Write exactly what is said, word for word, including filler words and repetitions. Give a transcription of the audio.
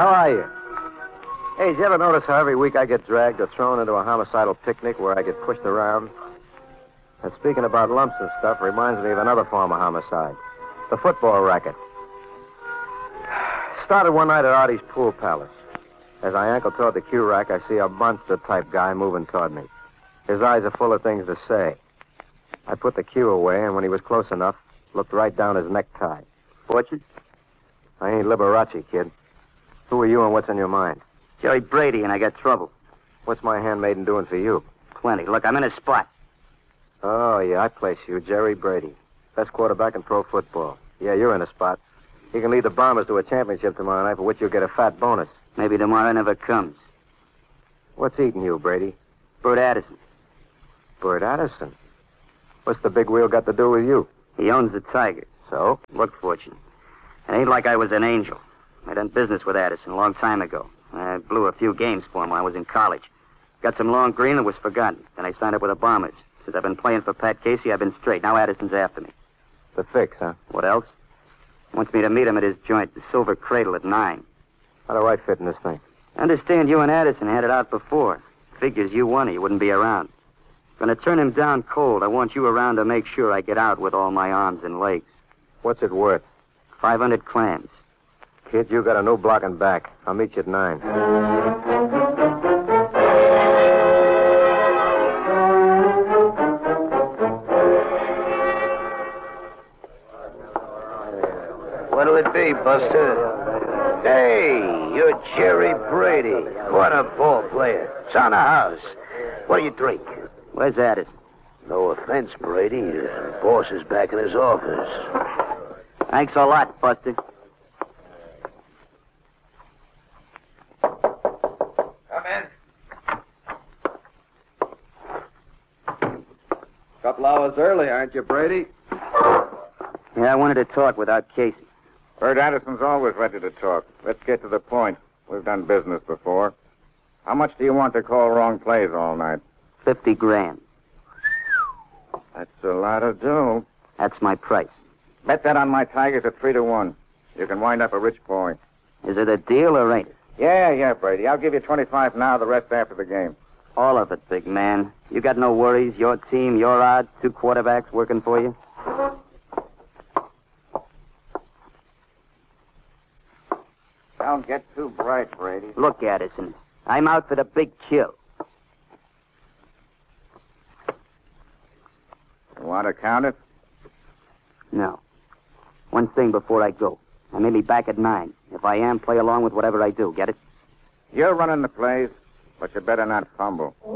How are you? Hey, did you ever notice how every week I get dragged or thrown into a homicidal picnic where I get pushed around? And speaking about lumps and stuff reminds me of another form of homicide. The football racket. Started one night at Artie's pool palace. As I ankle toward the cue rack, I see a monster-type guy moving toward me. His eyes are full of things to say. I put the cue away, and when he was close enough, looked right down his necktie. Fortune? I ain't Liberace, kid. Who are you and what's on your mind? Jerry Brady, and I got trouble. What's my handmaiden doing for you? Plenty. Look, I'm in a spot. Oh, yeah, I place you. Jerry Brady. Best quarterback in pro football. Yeah, you're in a spot. You can lead the Bombers to a championship tomorrow night, for which you'll get a fat bonus. Maybe tomorrow never comes. What's eating you, Brady? Bert Addison. Bert Addison? What's the big wheel got to do with you? He owns the Tigers. So? Look, Fortune, it ain't like I was an angel. I done business with Addison a long time ago. I blew a few games for him when I was in college. Got some long green and was forgotten. Then I signed up with the Bombers. Since I've been playing for Pat Casey, I've been straight. Now Addison's after me. The fix, huh? What else? Wants me to meet him at his joint, the Silver Cradle, at nine. How do I fit in this thing? Understand you and Addison had it out before. Figures you won or you wouldn't be around. Gonna turn him down cold. I want you around to make sure I get out with all my arms and legs. What's it worth? Five hundred clams. Kid, you got a new block and back. I'll meet you at nine. What'll it be, Buster? Hey, you're Jerry Brady. What a ball player. It's on the house. What do you drink? Where's Addison? No offense, Brady. The boss is back in his office. Thanks a lot, Buster. Come in. Couple hours early, aren't you, Brady? Yeah, I wanted to talk without Casey. Bert Addison's always ready to talk. Let's get to the point. We've done business before. How much do you want to call wrong plays all night? Fifty grand. That's a lot of dough. That's my price. Bet that on my Tigers at three to one. You can wind up a rich boy. Is it a deal or ain't it? Yeah, yeah, Brady. I'll give you twenty-five now, the rest after the game. All of it, big man. You got no worries. Your team, your odds, two quarterbacks working for you. Don't get too bright, Brady. Look, Addison. I'm out for the big kill. You want to count it? No. One thing before I go. I may be back at nine. If I am, play along with whatever I do. Get it? You're running the plays, but you better not fumble.